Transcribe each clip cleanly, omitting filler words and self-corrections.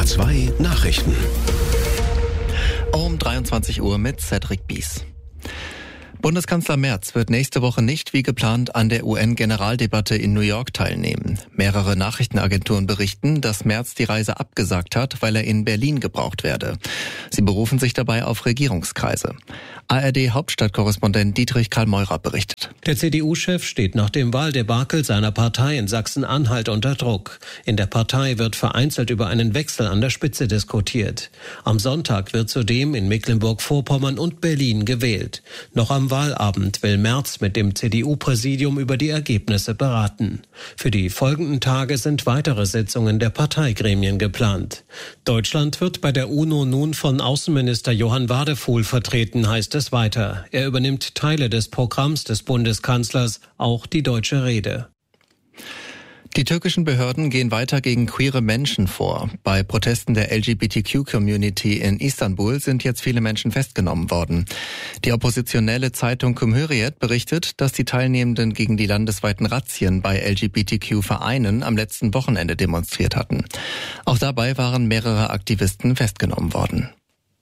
2 Nachrichten. Um 23 Uhr mit Cedric Bies. Bundeskanzler Merz wird nächste Woche nicht wie geplant an der UN-Generaldebatte in New York teilnehmen. Mehrere Nachrichtenagenturen berichten, dass Merz die Reise abgesagt hat, weil er in Berlin gebraucht werde. Sie berufen sich dabei auf Regierungskreise. ARD-Hauptstadtkorrespondent Dietrich Karl-Meurer berichtet. Der CDU-Chef steht nach dem Wahldebakel seiner Partei in Sachsen-Anhalt unter Druck. In der Partei wird vereinzelt über einen Wechsel an der Spitze diskutiert. Am Sonntag wird zudem in Mecklenburg-Vorpommern und Berlin gewählt. Noch am Wahlabend will Merz mit dem CDU-Präsidium über die Ergebnisse beraten. Für die folgenden Tage sind weitere Sitzungen der Parteigremien geplant. Deutschland wird bei der UNO nun von Außenminister Johann Wadefuhl vertreten, heißt es weiter. Er übernimmt Teile des Programms des Bundeskanzlers, auch die deutsche Rede. Die türkischen Behörden gehen weiter gegen queere Menschen vor. Bei Protesten der LGBTQ-Community in Istanbul sind jetzt viele Menschen festgenommen worden. Die oppositionelle Zeitung Cumhuriyet berichtet, dass die Teilnehmenden gegen die landesweiten Razzien bei LGBTQ-Vereinen am letzten Wochenende demonstriert hatten. Auch dabei waren mehrere Aktivisten festgenommen worden.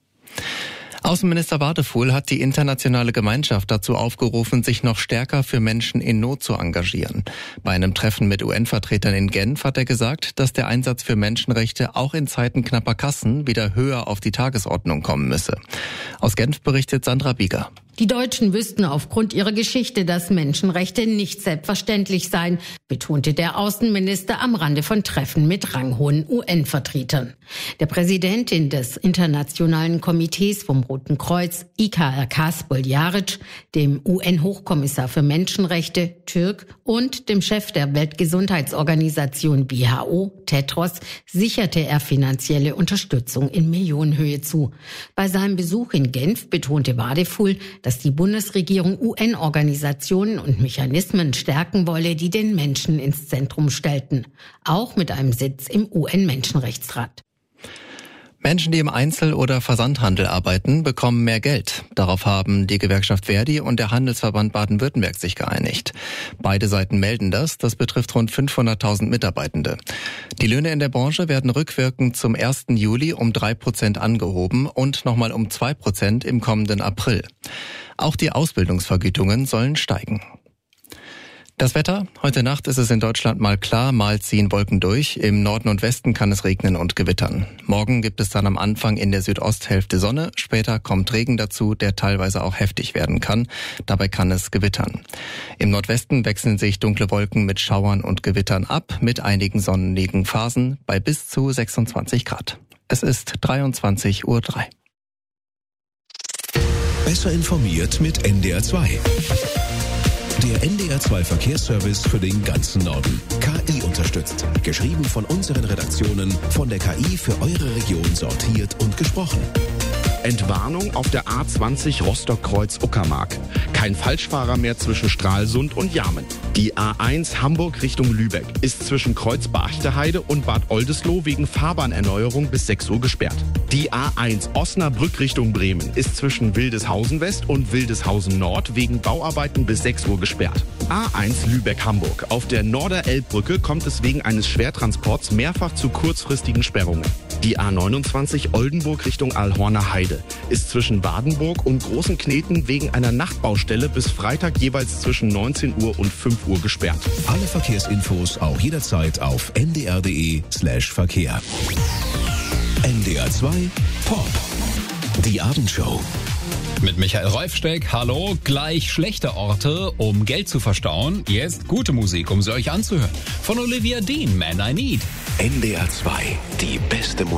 Außenminister Wadefuhl hat die internationale Gemeinschaft dazu aufgerufen, sich noch stärker für Menschen in Not zu engagieren. Bei einem Treffen mit UN-Vertretern in Genf hat er gesagt, dass der Einsatz für Menschenrechte auch in Zeiten knapper Kassen wieder höher auf die Tagesordnung kommen müsse. Aus Genf berichtet Sandra Bieger. Die Deutschen wüssten aufgrund ihrer Geschichte, dass Menschenrechte nicht selbstverständlich seien, betonte der Außenminister am Rande von Treffen mit ranghohen UN-Vertretern. Der Präsidentin des Internationalen Komitees vom Roten Kreuz, İKRK Spoljaric, dem UN-Hochkommissar für Menschenrechte, Türk, und dem Chef der Weltgesundheitsorganisation WHO, Tedros, sicherte er finanzielle Unterstützung in Millionenhöhe zu. Bei seinem Besuch in Genf betonte Wadefuhl, dass die Bundesregierung UN-Organisationen und Mechanismen stärken wolle, die den Menschen ins Zentrum stellten, auch mit einem Sitz im UN-Menschenrechtsrat. Menschen, die im Einzel- oder Versandhandel arbeiten, bekommen mehr Geld. Darauf haben die Gewerkschaft Verdi und der Handelsverband Baden-Württemberg sich geeinigt. Beide Seiten melden das. Das betrifft rund 500.000 Mitarbeitende. Die Löhne in der Branche werden rückwirkend zum 1. Juli um 3% angehoben und nochmal um 2% im kommenden April. Auch die Ausbildungsvergütungen sollen steigen. Das Wetter. Heute Nacht ist es in Deutschland mal klar, mal ziehen Wolken durch. Im Norden und Westen kann es regnen und gewittern. Morgen gibt es dann am Anfang in der Südosthälfte Sonne. Später kommt Regen dazu, der teilweise auch heftig werden kann. Dabei kann es gewittern. Im Nordwesten wechseln sich dunkle Wolken mit Schauern und Gewittern ab, mit einigen sonnigen Phasen bei bis zu 26 Grad. Es ist 23:03 Uhr. Besser informiert mit NDR 2. Der NDR 2 Verkehrsservice für den ganzen Norden. KI unterstützt. Geschrieben von unseren Redaktionen, von der KI für eure Region sortiert und gesprochen. Entwarnung auf der A20 Rostock-Kreuz-Uckermark. Kein Falschfahrer mehr zwischen Stralsund und Jarmen. Die A1 Hamburg Richtung Lübeck ist zwischen Kreuz-Barchteheide und Bad Oldesloe wegen Fahrbahnerneuerung bis 6 Uhr gesperrt. Die A1 Osnabrück Richtung Bremen ist zwischen Wildeshausen West und Wildeshausen Nord wegen Bauarbeiten bis 6 Uhr gesperrt. A1 Lübeck-Hamburg. Auf der Norder-Elbbrücke kommt es wegen eines Schwertransports mehrfach zu kurzfristigen Sperrungen. Die A29 Oldenburg Richtung Alhorner Heide ist zwischen Wadenburg und Großen Kneten wegen einer Nachtbaustelle bis Freitag jeweils zwischen 19 Uhr und 5 Uhr gesperrt. Alle Verkehrsinfos auch jederzeit auf ndr.de/Verkehr. NDR 2 Pop. Die Abendshow. Mit Michael Reufsteck, hallo, gleich schlechte Orte, um Geld zu verstauen. Jetzt gute Musik, um sie euch anzuhören. Von Olivia Dean, Man I Need. NDR 2, die beste Musik.